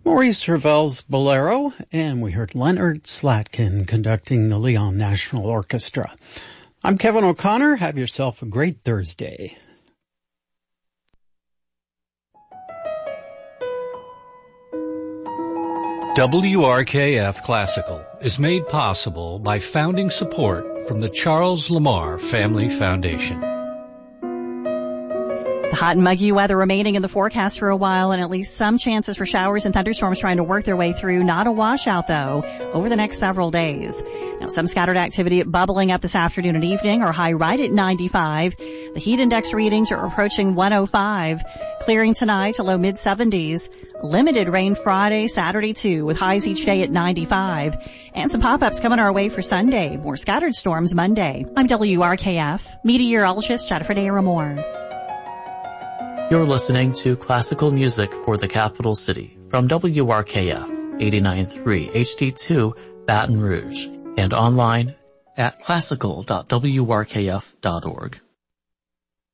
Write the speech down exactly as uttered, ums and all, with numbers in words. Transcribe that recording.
Maurice Ravel's Bolero, and we heard Leonard Slatkin conducting the Leon National Orchestra. I'm Kevin O'Connor. Have yourself a great Thursday. W R K F Classical is made possible by founding support from the Charles Lamar Family Foundation. The hot and muggy weather remaining in the forecast for a while, and at least some chances for showers and thunderstorms trying to work their way through. Not a washout, though, over the next several days. Now, some scattered activity bubbling up this afternoon and evening. Our high right at ninety-five. The heat index readings are approaching one oh five. Clearing tonight to low mid seventies. Limited rain Friday, Saturday too, with highs each day at ninety-five. And some pop-ups coming our way for Sunday. More scattered storms Monday. I'm W R K F meteorologist Jennifer Daramore. You're listening to classical music for the capital city from W R K F eighty-nine point three H D two Baton Rouge and online at classical dot w r k f dot org.